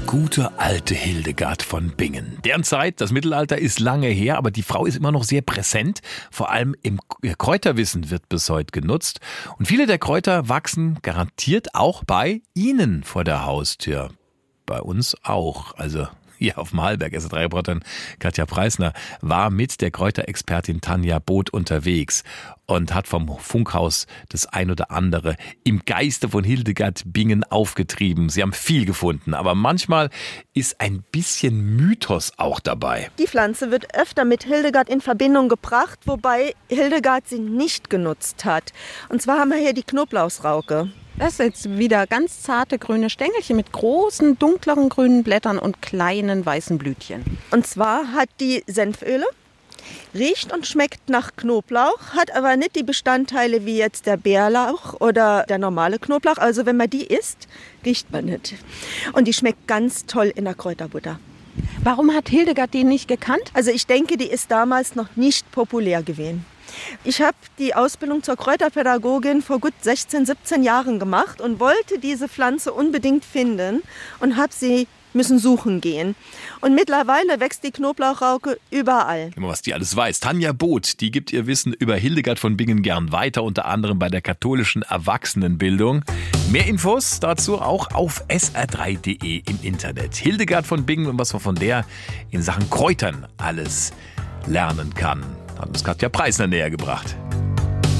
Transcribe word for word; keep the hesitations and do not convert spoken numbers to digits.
gute alte Hildegard von Bingen. Deren Zeit, das Mittelalter, ist lange her, aber die Frau ist immer noch sehr präsent. Vor allem im Kräuterwissen wird bis heute genutzt. Und viele der Kräuter wachsen garantiert auch bei Ihnen vor der Haustür. Bei uns auch. Also hier auf dem Hallberg. S R drei-Reporterin Katja Preisner war mit der Kräuterexpertin Tanja Both unterwegs und hat vom Funkhaus das ein oder andere im Geiste von Hildegard Bingen aufgetrieben. Sie haben viel gefunden, aber manchmal ist ein bisschen Mythos auch dabei. Die Pflanze wird öfter mit Hildegard in Verbindung gebracht, wobei Hildegard sie nicht genutzt hat. Und zwar haben wir hier die Knoblauchsrauke. Das ist jetzt wieder ganz zarte grüne Stängelchen mit großen, dunkleren grünen Blättern und kleinen weißen Blütchen. Und zwar hat die Senföle, riecht und schmeckt nach Knoblauch, hat aber nicht die Bestandteile wie jetzt der Bärlauch oder der normale Knoblauch. Also wenn man die isst, riecht man nicht. Und die schmeckt ganz toll in der Kräuterbutter. Warum hat Hildegard die nicht gekannt? Also ich denke, die ist damals noch nicht populär gewesen. Ich habe die Ausbildung zur Kräuterpädagogin vor gut sechzehn, siebzehn Jahren gemacht und wollte diese Pflanze unbedingt finden und habe sie müssen suchen gehen. Und mittlerweile wächst die Knoblauchrauke überall. Immer was die alles weiß. Tanja Both, die gibt ihr Wissen über Hildegard von Bingen gern weiter, unter anderem bei der katholischen Erwachsenenbildung. Mehr Infos dazu auch auf S R drei punkt de im Internet. Hildegard von Bingen und was man von der in Sachen Kräutern alles lernen kann, hat uns Katja Preisner näher gebracht.